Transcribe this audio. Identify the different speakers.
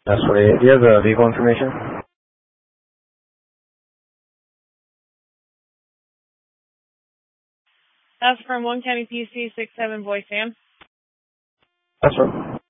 Speaker 1: That's 48. Do you have the vehicle information?
Speaker 2: That's from 1 County PC 67 Boy Sam.
Speaker 1: That's right.